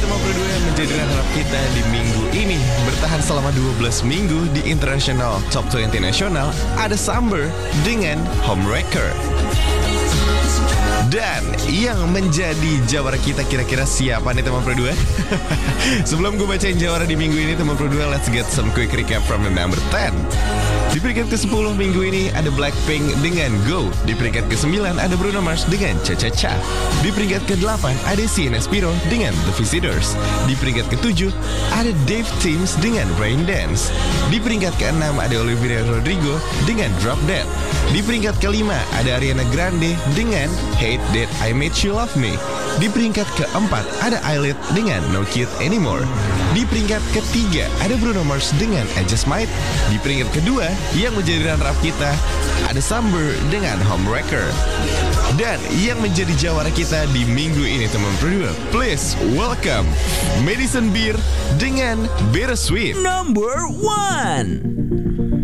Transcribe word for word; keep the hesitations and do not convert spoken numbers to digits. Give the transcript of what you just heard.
teman berdua yang menjadi runner-up kita di minggu ini. Bertahan selama dua belas minggu di International Top dua puluh Nasional, ada Summer dengan Homewrecker. Dan yang menjadi jawara kita kira-kira siapa nih teman berdua? Sebelum gue bacain jawara di minggu ini teman berdua, let's get some quick recap from the number ten. Di peringkat ke sepuluh minggu ini ada Blackpink dengan Go. Di peringkat ke sembilan ada Bruno Mars dengan Cha Cha Cha. Di peringkat ke delapan ada Sienna Spiro dengan The Visitors. Di peringkat ke tujuh ada Dave Teams dengan Rain Dance. Di peringkat ke enam ada Olivia Rodrigo dengan Drop Dead. Di peringkat ke lima ada Ariana Grande dengan Hate That I Made You Love Me. Di peringkat keempat ada Eyelid dengan No Kid Anymore. Di peringkat ketiga ada Bruno Mars dengan I Just Might. Di peringkat kedua yang menjadi runner-up kita ada Summer dengan Homewrecker. Dan yang menjadi jawara kita di minggu ini teman berdua, please welcome Madison Beer dengan Bittersweet. Number one.